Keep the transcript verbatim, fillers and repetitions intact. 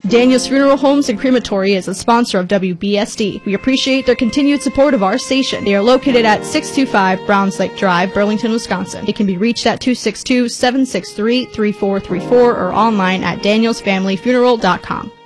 Daniels Funeral Homes and Crematory is a sponsor of W B S D. We appreciate their continued support of our station. They are located at six two five Browns Lake Drive, Burlington, Wisconsin. They can be reached at two six two, seven six three, three four three four or online at daniels family funeral dot com.